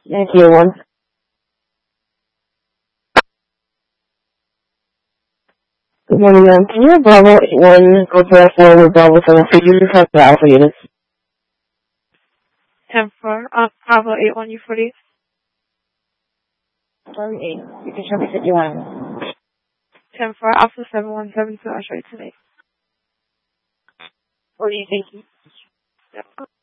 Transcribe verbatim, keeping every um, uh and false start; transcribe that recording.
Thank you, one. Good morning, ma'am. Can you have Bravo eight one go to that floor with Bravo seven three? You just have the Alpha units. ten four, uh, Bravo eight one, U forty. Sorry, eight. You can show me fifty-one. ten four, Alpha seven one seven two, I'll show you tonight. What do you think? Yep.